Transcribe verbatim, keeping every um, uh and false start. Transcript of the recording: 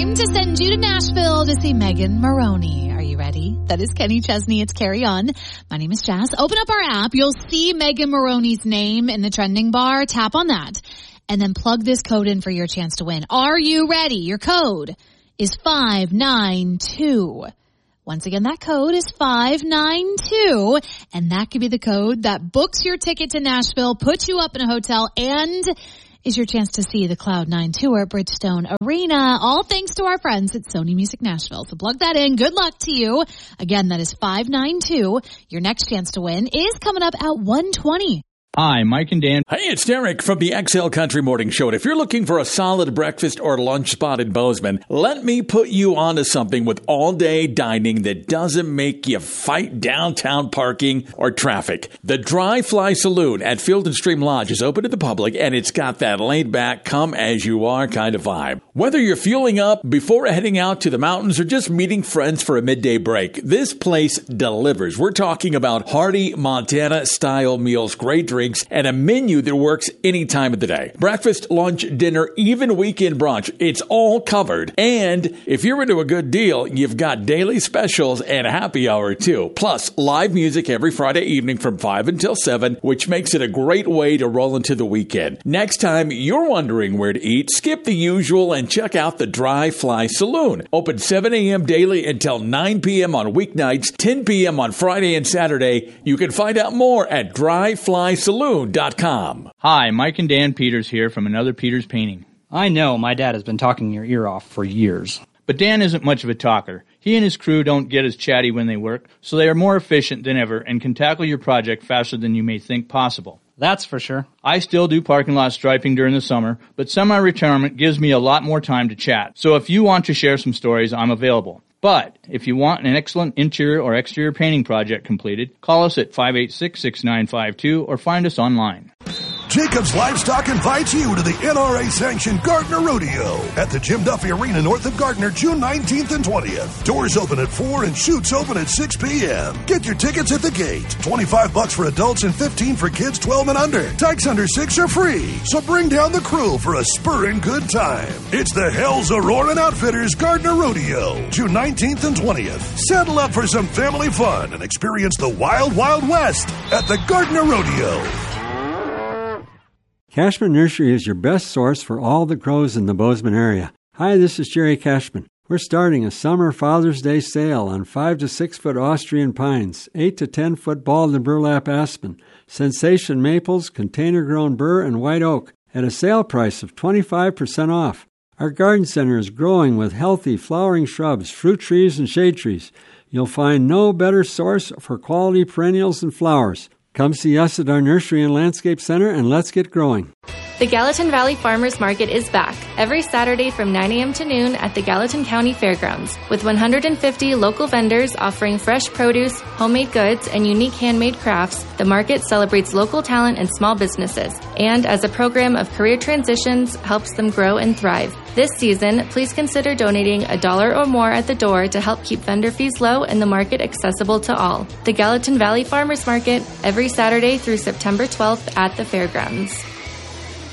time to send you to Nashville to see Megan Moroney. Are you ready? That is Kenny Chesney. It's Carry On. My name is Jazz. Open up our app. You'll see Megan Moroney's name in the trending bar. Tap on that. And then plug this code in for your chance to win. Are you ready? Your code is five nine two. Once again, that code is five nine two. And that could be the code that books your ticket to Nashville, puts you up in a hotel, and is your chance to see the Cloud nine Tour at Bridgestone Arena. All thanks to our friends at Sony Music Nashville. So plug that in. Good luck to you. Again, that is five nine two. Your next chance to win is coming up at one twenty. Hi, Mike and Dan. Hey, it's Derek from the X L Country Morning Show. And if you're looking for a solid breakfast or lunch spot in Bozeman, let me put you onto something with all-day dining that doesn't make you fight downtown parking or traffic. The Dry Fly Saloon at Field and Stream Lodge is open to the public, and it's got that laid-back, come-as-you-are kind of vibe. Whether you're fueling up before heading out to the mountains or just meeting friends for a midday break, this place delivers. We're talking about hearty Montana-style meals, great drinks, and a menu that works any time of the day. Breakfast, lunch, dinner, even weekend brunch. It's all covered. And if you're into a good deal, you've got daily specials and a happy hour too. Plus, live music every Friday evening from five until seven, which makes it a great way to roll into the weekend. Next time you're wondering where to eat, skip the usual and check out the Dry Fly Saloon. Open seven a.m. daily until nine p.m. on weeknights, ten p.m. on Friday and Saturday. You can find out more at dry fly saloon dot com. Hi, Mike and Dan Peters here from Another Peters Painting. I know my dad has been talking your ear off for years. But Dan isn't much of a talker. He and his crew don't get as chatty when they work, so they are more efficient than ever and can tackle your project faster than you may think possible. That's for sure. I still do parking lot striping during the summer, but semi-retirement gives me a lot more time to chat. So if you want to share some stories, I'm available. But if you want an excellent interior or exterior painting project completed, call us at five eight six, six nine five two or find us online. Jacobs Livestock invites you to the N R A-sanctioned Gardner Rodeo at the Jim Duffy Arena north of Gardner, June nineteenth and twentieth. Doors open at four and chutes open at six p.m. Get your tickets at the gate. twenty-five bucks for adults and fifteen for kids twelve and under. Tykes under six are free. So bring down the crew for a spurring good time. It's the Hell's A-Roarin' Outfitters Gardner Rodeo, June nineteenth and twentieth. Saddle up for some family fun and experience the Wild Wild West at the Gardner Rodeo. Cashman Nursery is your best source for all that grows in the Bozeman area. Hi, this is Jerry Cashman. We're starting a summer Father's Day sale on five to six foot Austrian pines, eight to ten foot bald and burlap aspen, sensation maples, container-grown burr, and white oak at a sale price of twenty-five percent off. Our garden center is growing with healthy flowering shrubs, fruit trees, and shade trees. You'll find no better source for quality perennials and flowers. Come see us at our Nursery and Landscape Center, and let's get growing. The Gallatin Valley Farmers Market is back every Saturday from nine a.m. to noon at the Gallatin County Fairgrounds, with one hundred fifty local vendors offering fresh produce, homemade goods, and unique handmade crafts. The market celebrates local talent and small businesses, and as a program of career transitions, helps them grow and thrive. This season, please consider donating a dollar or more at the door to help keep vendor fees low and the market accessible to all. The Gallatin Valley Farmers Market, every Saturday through September twelfth at the Fairgrounds.